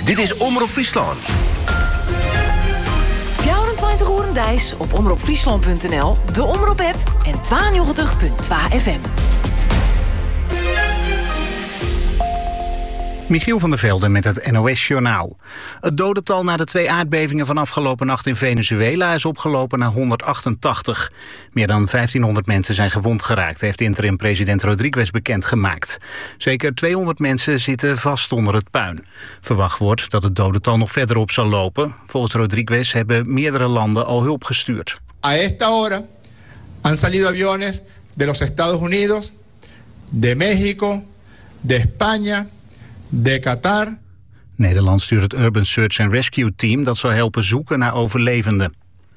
Dit is Omroep Friesland. 24 uur Dijs op omroepfriesland.nl, de Omroep-app en 92.2 FM. Michiel van der Velde met het NOS-journaal. Het dodental na de 2 aardbevingen van afgelopen nacht in Venezuela is opgelopen naar 188. Meer dan 1500 mensen zijn gewond geraakt, heeft interim-president Rodriguez bekendgemaakt. Zeker 200 mensen zitten vast onder het puin. Verwacht wordt dat het dodental nog verder op zal lopen. Volgens Rodriguez hebben meerdere landen al hulp gestuurd. A esta hora han salido aviones de los Estados Unidos, de México, de España, de Qatar. Nederland stuurt het Urban Search and Rescue Team dat zal helpen zoeken naar overlevenden.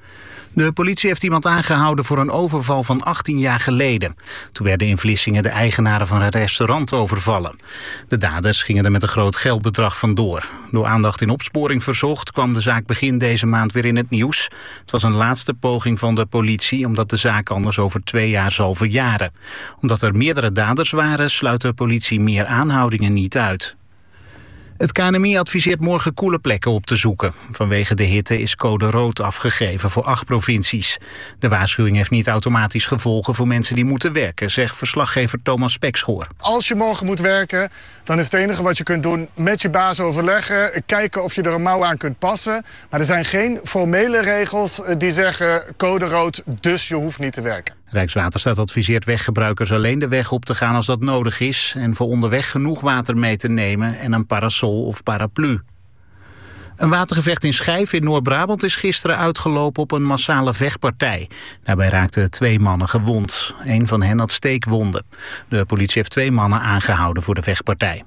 De politie heeft iemand aangehouden voor een overval van 18 jaar geleden. Toen werden in Vlissingen de eigenaren van het restaurant overvallen. De daders gingen er met een groot geldbedrag vandoor. Door aandacht in opsporing verzocht kwam de zaak begin deze maand weer in het nieuws. Het was een laatste poging van de politie omdat de zaak anders over 2 jaar zal verjaren. Omdat er meerdere daders waren, sluit de politie meer aanhoudingen niet uit. Het KNMI adviseert morgen koele plekken op te zoeken. Vanwege de hitte is code rood afgegeven voor 8 provincies. De waarschuwing heeft niet automatisch gevolgen voor mensen die moeten werken, zegt verslaggever Thomas Spekschoor. Als je morgen moet werken, dan is het enige wat je kunt doen met je baas overleggen, kijken of je er een mouw aan kunt passen. Maar er zijn geen formele regels die zeggen code rood, dus je hoeft niet te werken. Rijkswaterstaat adviseert weggebruikers alleen de weg op te gaan als dat nodig is en voor onderweg genoeg water mee te nemen en een parasol of paraplu. Een watergevecht in Schijf in Noord-Brabant is gisteren uitgelopen op een massale vechtpartij. Daarbij raakten 2 mannen gewond. 1 van hen had steekwonden. De politie heeft 2 mannen aangehouden voor de vechtpartij.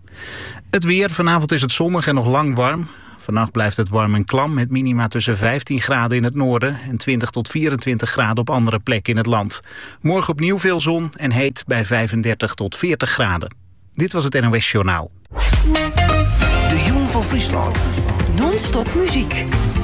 Het weer, vanavond is het zonnig en nog lang warm. Vannacht blijft het warm en klam met minima tussen 15 graden in het noorden en 20 tot 24 graden op andere plekken in het land. Morgen opnieuw veel zon en heet bij 35 tot 40 graden. Dit was het NOS Journaal. De Jong van Friesland. Non-stop muziek.